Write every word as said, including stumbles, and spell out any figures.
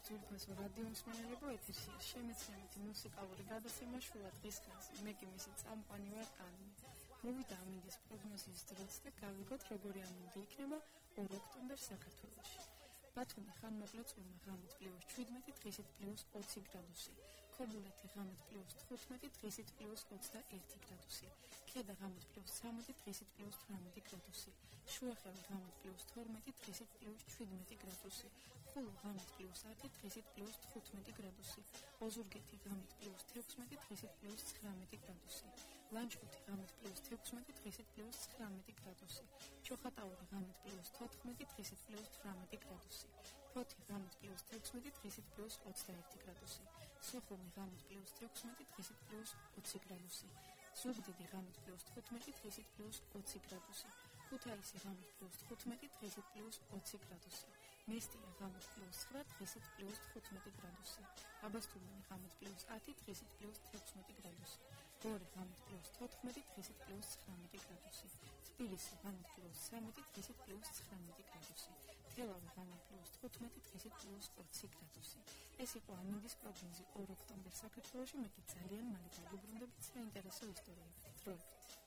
ძვირფასო რადიო მსმენელებო, ეთერშია შემეცნებითი მუსიკალური გადაცემა შუა დღის ხაზი. მე კი მისი წამყვანი ვარ ანი. მოვიდა ამინდის პროგნოზის დროც და გავიგოთ როგორი ამინდი იქნება ორ ოქტომბერს საქართველოში. ბათუმი ხანმოკლე წვიმა ღამით პლუს შვიდმეტი, დღისით პლუს ოცი გრადუსი. ქობულეთი ღამით პლუს თხუთმეტი, დღისით პლუს ოცდაერთი გრადუსი. ქედა ღამით პლუს ცამეტი, დღისით პლუს თვრამეტი გრადუსი. შუახევი ღამით პლუს თორმეტი, დღისით პლუს შვიდმეტი გრადუსი. ხულო ღამით პლუს ათი, დღისით პლუს თხუთმეტი გრადუსი. ოზურგეთი ღამით პლუს თექვსმეტი, დღისით პლუს ცხრამეტი გრადუსი. ლანჩხუთი ღამით პლუს თექვსმეტი, დღისით პლუს ცხრამეტი გრადუსი. ჩოხატაური ღამით პლუს თოთხმეტი, დღისით პლუს თვრამეტი გრადუსი. ფოთი ღამით პლუს თექვსმეტი, დღისით პლუს ოცდაერთი გრადუსი. სოხუმი ღამით პლუს თექვსმეტი, დღისით პლუს ოცი გრადუსი. ზუგდიდი ღამით პლუს თხუთმეტი, დღისით პლუს ოცი გრადუსი. ქუთაისი ღამით პლუს თხუთმეტი, დღისით პლუს ოცი გრადუსი. მესტია ღამით პლუს ცხრა, დღისით პლუს თხუთმეტი გრადუსი. აბასთუმანი ღამით პლუს ათი, დღისით პლუს თექვსმეტი გრადუსი. გორი ღამით პლუს თოთხმეტი, დღისით პლუს ცხრამეტი გრადუსი. თბილისი ღამით პლუს ცამეტი, დღისით პლუს ცხრამეტი გრადუსი. თელავი ღამით პლუს თხუთმეტი, დღისით პლუს ოცი გრადუსი. ეს იყო ამინდის პროგნოზი ორ ოქტომბერს საქართველოში. მე კი ძალიან მალე დავუბრუნდებით საინტერესო ისტორიებით. დროებით.